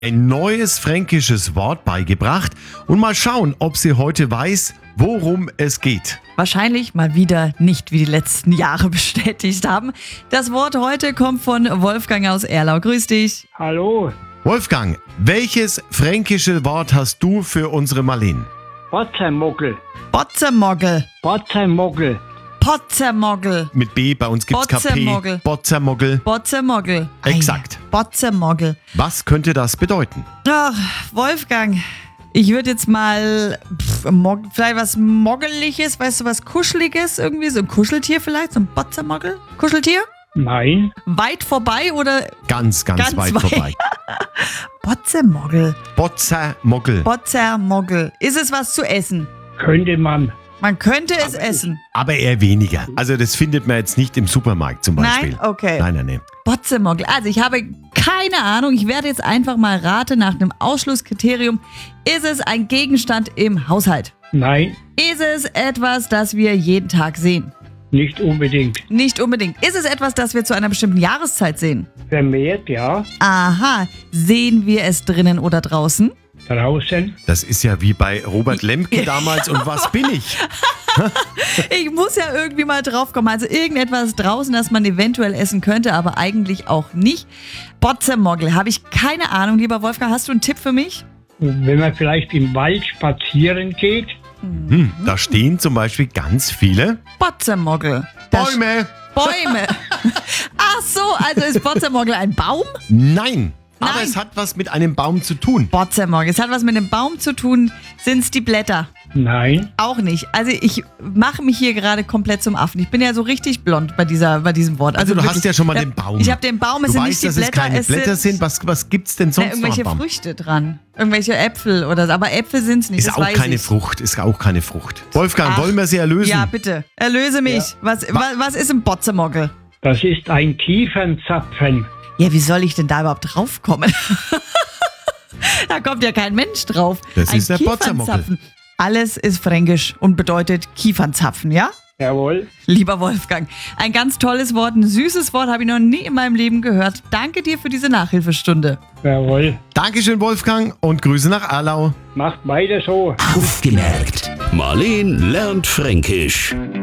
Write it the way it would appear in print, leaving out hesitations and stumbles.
ein neues fränkisches Wort beigebracht und mal schauen, ob sie heute weiß, worum es geht. Wahrscheinlich mal wieder nicht, wie die letzten Jahre bestätigt haben. Das Wort heute kommt von Wolfgang aus Erlau. Grüß dich. Hallo, Wolfgang, welches fränkische Wort hast du für unsere Marleen? Potzermogel. Botzermogel. Potzermogel. Potzermogel. Mit B, bei uns gibt's Botzermogel. KP. Botzermogel. Botzermogel. Exakt. Botzermogel. Was könnte das bedeuten? Ach, Wolfgang, ich würde jetzt mal vielleicht was Moggeliges, weißt du, was Kuscheliges irgendwie, so ein Kuscheltier vielleicht, so ein Botzermogel? Kuscheltier? Nein, Weit vorbei oder Ganz weit vorbei. Botzermogel? Botzermogel. Botzermogel. Ist es was zu essen? könnte man. Man könnte es essen. Aber eher weniger. Also das findet man jetzt nicht im Supermarkt zum Beispiel. Nein? Okay. Nein. Botzermogel. Also ich habe keine Ahnung. Ich werde jetzt einfach mal raten nach einem Ausschlusskriterium. Ist es ein Gegenstand im Haushalt? Nein, Ist es etwas, das wir jeden Tag sehen? nicht unbedingt. Nicht unbedingt. Ist es etwas, das wir zu einer bestimmten Jahreszeit sehen? Vermehrt, ja. Aha. Sehen wir es drinnen oder draußen? Draußen. Das ist ja wie bei Robert Lemke damals und was bin ich? Ich muss ja irgendwie mal drauf kommen. Also irgendetwas draußen, das man eventuell essen könnte, aber eigentlich auch nicht. Botzermogel, habe ich keine Ahnung. Lieber Wolfgang, hast du einen Tipp für mich? Wenn man vielleicht im Wald spazieren geht. Da stehen zum Beispiel ganz viele Botzermogel. Bäume. Bäume. Ach so, also ist Botzermogel ein Baum? Nein. Aber Nein. es hat was mit einem Baum zu tun. Botzermogel. Es hat was mit dem Baum zu tun. Sind es die Blätter? Nein, Auch nicht. Also ich mache mich hier gerade komplett zum Affen. Ich bin ja so richtig blond bei diesem Wort. Also du wirklich, hast ja schon mal den Baum. Ich habe den Baum, es Du sind weißt, nicht die dass Blätter. es keine Blätter sind. Was gibt's denn sonst noch irgendwelche am Baum? Früchte dran. Irgendwelche Äpfel oder so. Aber Äpfel sind es nicht, Ist das auch weiß keine ich. Frucht. Ist auch keine Frucht. Wolfgang, Ach, wollen wir sie erlösen? Ja, bitte. Erlöse mich. Was ist ein Botzermogel? das ist ein Kiefernzapfen. Ja, wie soll ich denn da überhaupt draufkommen? Da kommt ja kein Mensch drauf. Das Ein ist der Kiefernzapfen. Botzermogel. Alles ist fränkisch und bedeutet Kiefernzapfen, ja? Jawohl. Lieber Wolfgang, ein ganz tolles Wort, ein süßes Wort, habe ich noch nie in meinem Leben gehört. Danke dir für diese Nachhilfestunde. Jawohl. Dankeschön, Wolfgang, und Grüße nach Erlau. Macht weiter so. Aufgemerkt. Marleen lernt Fränkisch.